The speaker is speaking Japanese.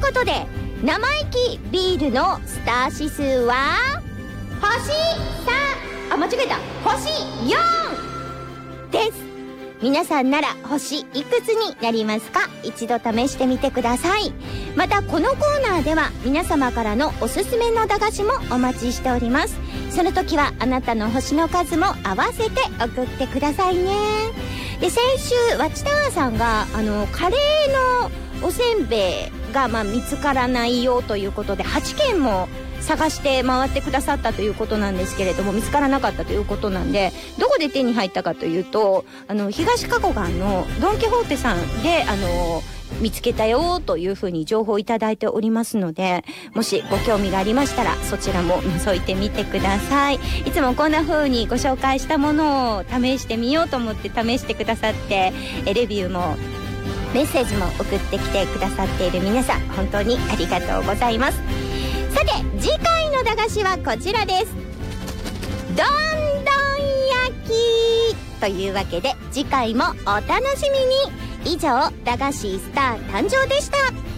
ことで生意気ビールのスター指数は星3、間違えた、星4です。皆さんなら星いくつになりますか？一度試してみてください。またこのコーナーでは皆様からのおすすめの駄菓子もお待ちしております。その時はあなたの星の数も合わせて送ってくださいね。で、先週ワッチタワーさんがカレーのおせんべいが見つからないよということで8軒も探して回ってくださったということなんですけれども、見つからなかったということなんで、どこで手に入ったかというと、東加古川のドン・キホーテさんで見つけたよというふうに情報をいただいておりますので、もしご興味がありましたらそちらも覗いてみてください。いつもこんな風にご紹介したものを試してみようと思って試してくださって、レビューもメッセージも送ってきてくださっている皆さん、本当にありがとうございます。さて次回の駄菓子はこちらです。どんどん焼きというわけで次回もお楽しみに。以上、駄菓子スター誕生でした。